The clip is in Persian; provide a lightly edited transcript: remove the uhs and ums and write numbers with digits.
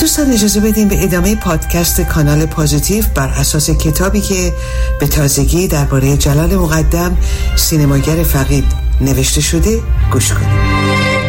دوستان اجازه بدیم به ادامه پادکست کانال پازیتیو بر اساس کتابی که به تازگی درباره جلال مقدم سینماگر فقید نوشته شده گوش کنیم.